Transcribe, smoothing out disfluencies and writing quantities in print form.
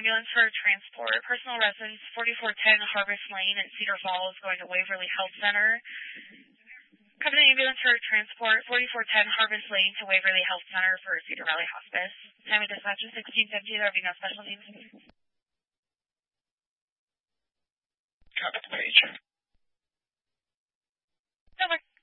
ambulance for transport. Personal residence, 4410 Harvest Lane at Cedar Falls, going to Waverly Health Center. Company ambulance for transport, 4410 Harvest Lane to Waverly Health Center for Cedar Valley Hospice. Time of dispatch is 1650. There will be no special needs. Copy the page. Over.